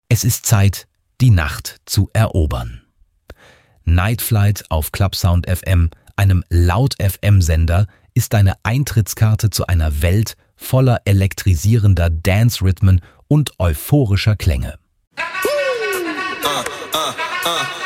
Es ist Zeit, die Nacht zu erobern. Night Flight auf Clubsound FM, einem Laut-FM-Sender, ist deine Eintrittskarte zu einer Welt voller elektrisierender Dance-Rhythmen und euphorischer Klänge.